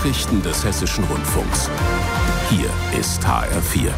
Nachrichten des Hessischen Rundfunks. Hier ist HR4.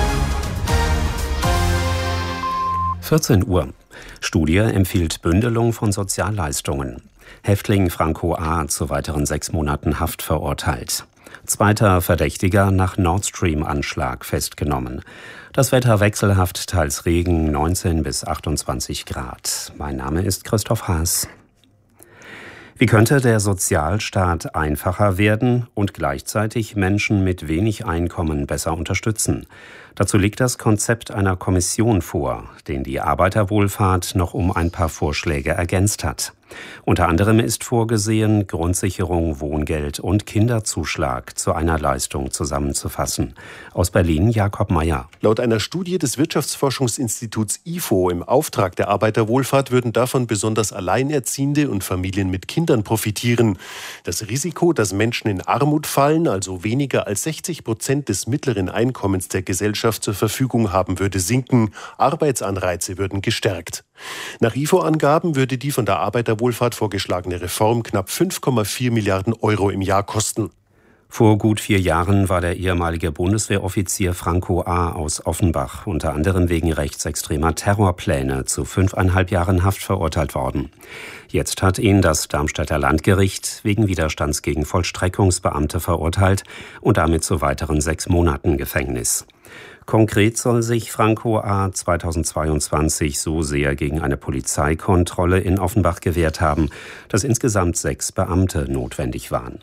14 Uhr. Studie empfiehlt Bündelung von Sozialleistungen. Häftling Franco A. zu weiteren 6 Monaten Haft verurteilt. Zweiter Verdächtiger nach Nord Stream-Anschlag festgenommen. Das Wetter wechselhaft, teils Regen, 19 bis 28 Grad. Mein Name ist Christoph Haas. Wie könnte der Sozialstaat einfacher werden und gleichzeitig Menschen mit wenig Einkommen besser unterstützen? Dazu liegt das Konzept einer Kommission vor, den die Arbeiterwohlfahrt noch um ein paar Vorschläge ergänzt hat. Unter anderem ist vorgesehen, Grundsicherung, Wohngeld und Kinderzuschlag zu einer Leistung zusammenzufassen. Aus Berlin Jakob Mayer. Laut einer Studie des Wirtschaftsforschungsinstituts IFO im Auftrag der Arbeiterwohlfahrt würden davon besonders Alleinerziehende und Familien mit Kindern profitieren. Das Risiko, dass Menschen in Armut fallen, also weniger als 60% des mittleren Einkommens der Gesellschaft zur Verfügung haben, würde sinken. Arbeitsanreize würden gestärkt. Nach IFO-Angaben würde die von der Arbeiterwohlfahrt vorgeschlagene Reform knapp 5,4 Milliarden Euro im Jahr kosten. Vor gut 4 Jahren war der ehemalige Bundeswehroffizier Franco A. aus Offenbach unter anderem wegen rechtsextremer Terrorpläne zu 5,5 Jahren Haft verurteilt worden. Jetzt hat ihn das Darmstädter Landgericht wegen Widerstands gegen Vollstreckungsbeamte verurteilt und damit zu weiteren 6 Monaten Gefängnis. Konkret soll sich Franco A. 2022 so sehr gegen eine Polizeikontrolle in Offenbach gewehrt haben, dass insgesamt 6 Beamte notwendig waren.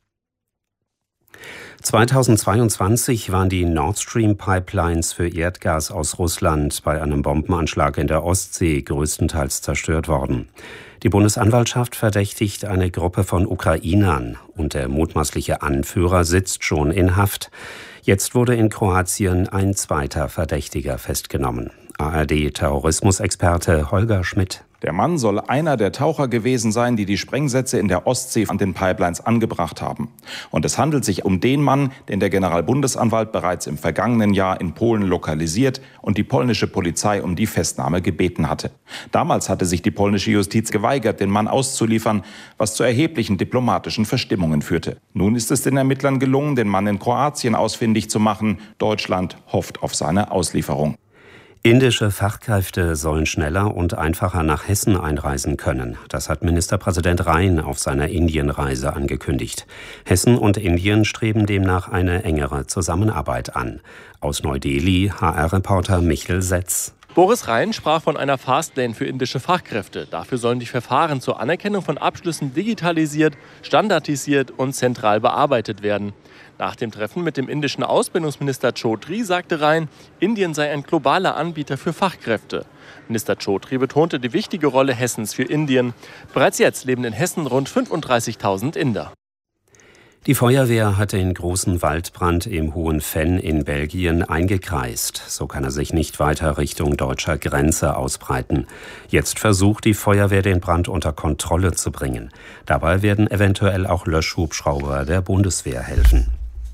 2022 waren die Nord Stream Pipelines für Erdgas aus Russland bei einem Bombenanschlag in der Ostsee größtenteils zerstört worden. Die Bundesanwaltschaft verdächtigt eine Gruppe von Ukrainern und der mutmaßliche Anführer sitzt schon in Haft. Jetzt wurde in Kroatien ein zweiter Verdächtiger festgenommen. ARD-Terrorismusexperte Holger Schmidt. Der Mann soll einer der Taucher gewesen sein, die die Sprengsätze in der Ostsee an den Pipelines angebracht haben. Und es handelt sich um den Mann, den der Generalbundesanwalt bereits im vergangenen Jahr in Polen lokalisiert und die polnische Polizei um die Festnahme gebeten hatte. Damals hatte sich die polnische Justiz geweigert, den Mann auszuliefern, was zu erheblichen diplomatischen Verstimmungen führte. Nun ist es den Ermittlern gelungen, den Mann in Kroatien ausfindig zu machen. Deutschland hofft auf seine Auslieferung. Indische Fachkräfte sollen schneller und einfacher nach Hessen einreisen können. Das hat Ministerpräsident Rhein auf seiner Indienreise angekündigt. Hessen und Indien streben demnach eine engere Zusammenarbeit an. Aus Neu-Delhi HR-Reporter Michel Setz. Boris Rhein sprach von einer Fastlane für indische Fachkräfte. Dafür sollen die Verfahren zur Anerkennung von Abschlüssen digitalisiert, standardisiert und zentral bearbeitet werden. Nach dem Treffen mit dem indischen Ausbildungsminister Chaudhry sagte Rhein, Indien sei ein globaler Anbieter für Fachkräfte. Minister Chaudhry betonte die wichtige Rolle Hessens für Indien. Bereits jetzt leben in Hessen rund 35.000 Inder. Die Feuerwehr hat den großen Waldbrand im Hohen Venn in Belgien eingekreist. So kann er sich nicht weiter Richtung deutscher Grenze ausbreiten. Jetzt versucht die Feuerwehr, den Brand unter Kontrolle zu bringen. Dabei werden eventuell auch Löschhubschrauber der Bundeswehr helfen.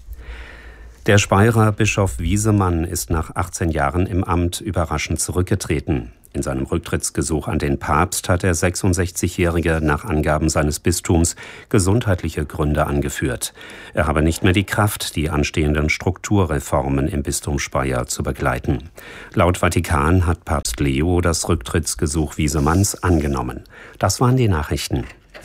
Der Speyerer Bischof Wiesemann ist nach 18 Jahren im Amt überraschend zurückgetreten. In seinem Rücktrittsgesuch an den Papst hat der 66-Jährige nach Angaben seines Bistums gesundheitliche Gründe angeführt. Er habe nicht mehr die Kraft, die anstehenden Strukturreformen im Bistum Speyer zu begleiten. Laut Vatikan hat Papst Leo das Rücktrittsgesuch Wiesemanns angenommen. Das waren die Nachrichten.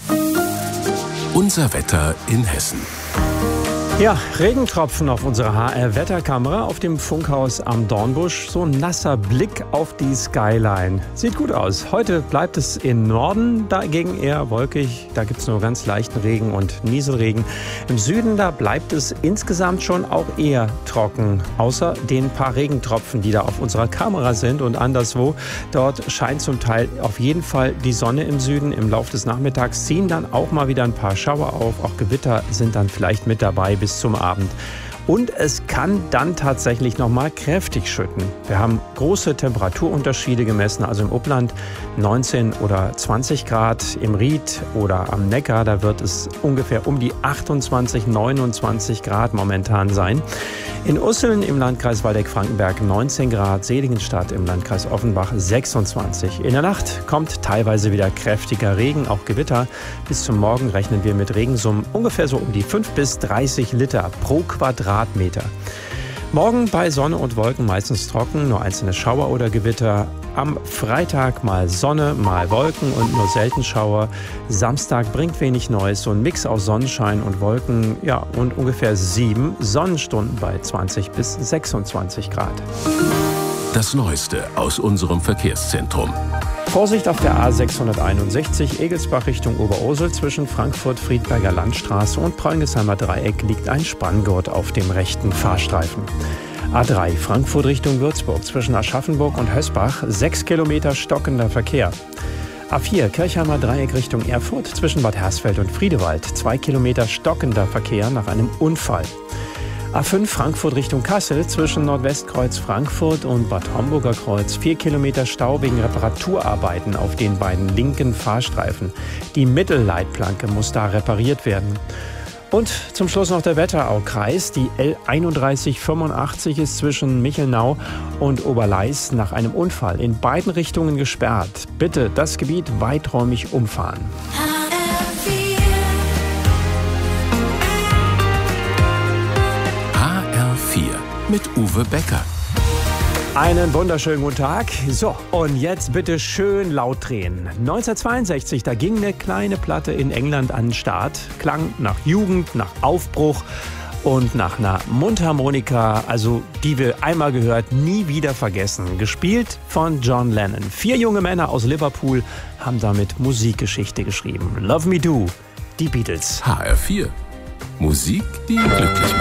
Unser Wetter in Hessen. Ja, Regentropfen auf unserer HR-Wetterkamera auf dem Funkhaus am Dornbusch. So ein nasser Blick auf die Skyline. Sieht gut aus. Heute bleibt es im Norden dagegen eher wolkig. Da gibt es nur ganz leichten Regen und Nieselregen. Im Süden, da bleibt es insgesamt schon auch eher trocken. Außer den paar Regentropfen, die da auf unserer Kamera sind und anderswo. Dort scheint zum Teil auf jeden Fall die Sonne im Süden. Im Laufe des Nachmittags ziehen dann auch mal wieder ein paar Schauer auf. Auch Gewitter sind dann vielleicht mit dabei bis zum Abend. Und es kann dann tatsächlich noch mal kräftig schütten. Wir haben große Temperaturunterschiede gemessen, also im Upland 19 oder 20 Grad, im Ried oder am Neckar, da wird es ungefähr um die 28, 29 Grad momentan sein. In Usseln im Landkreis Waldeck-Frankenberg 19 Grad, Seligenstadt im Landkreis Offenbach 26. In der Nacht kommt teilweise wieder kräftiger Regen, auch Gewitter. Bis zum Morgen rechnen wir mit Regensummen ungefähr so um die 5 bis 30 Liter pro Quadratmeter. Morgen bei Sonne und Wolken meistens trocken, nur einzelne Schauer oder Gewitter. Am Freitag mal Sonne, mal Wolken und nur selten Schauer. Samstag bringt wenig Neues, so ein Mix aus Sonnenschein und Wolken. Ja, und ungefähr 7 Sonnenstunden bei 20 bis 26 Grad. Das Neueste aus unserem Verkehrszentrum. Vorsicht auf der A661 Egelsbach Richtung Oberursel zwischen Frankfurt-Friedberger Landstraße und Preungesheimer Dreieck liegt ein Spanngurt auf dem rechten Fahrstreifen. A3 Frankfurt Richtung Würzburg zwischen Aschaffenburg und Hösbach 6 Kilometer stockender Verkehr. A4 Kirchheimer Dreieck Richtung Erfurt zwischen Bad Hersfeld und Friedewald 2 Kilometer stockender Verkehr nach einem Unfall. A5 Frankfurt Richtung Kassel zwischen Nordwestkreuz Frankfurt und Bad Homburger Kreuz 4 Kilometer Stau wegen Reparaturarbeiten auf den beiden linken Fahrstreifen. Die Mittelleitplanke muss da repariert werden. Und zum Schluss noch der Wetteraukreis. Die L3185 ist zwischen Michelnau und Oberleis nach einem Unfall in beiden Richtungen gesperrt. Bitte das Gebiet weiträumig umfahren. Mit Uwe Becker. Einen wunderschönen guten Tag. So, und jetzt bitte schön laut drehen. 1962, da ging eine kleine Platte in England an den Start. Klang nach Jugend, nach Aufbruch und nach einer Mundharmonika, also die wir einmal gehört, nie wieder vergessen. Gespielt von John Lennon. 4 junge Männer aus Liverpool haben damit Musikgeschichte geschrieben. Love Me Do, die Beatles. HR4. Musik, die glücklich macht.